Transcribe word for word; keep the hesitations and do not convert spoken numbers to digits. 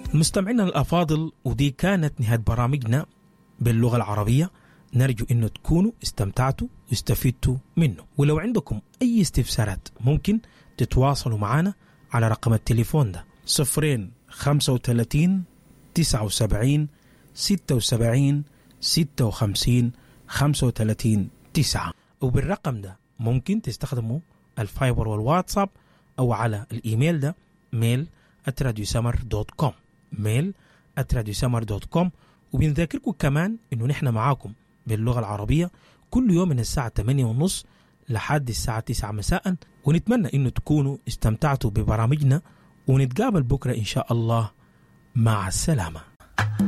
مستمعينا الأفاضل، ودي كانت نهاية برامجنا باللغة العربية. نرجو أنه تكونوا استمتعتوا واستفدتوا منه. ولو عندكم أي استفسارات ممكن تتواصلوا معنا على رقم التليفون ده صفرين خمسة وثلاثين تسعة وسبعين ستة وسبعين ستة وخمسين خمسة وثلاثين تسعة. وبالرقم ده ممكن تستخدموا الفايبر والواتساب أو على الإيميل ده ميل آت راديو سمر دوت كوم ميل آت راديو سمر دوت كوم. وبنذكركم كمان إنه نحن معاكم باللغة العربية كل يوم من الساعة ثمانية ونص لحد الساعة تسعة مساء. ونتمنى إنه تكونوا استمتعتوا ببرامجنا، ونتقابل بكرة إن شاء الله. مع السلامة.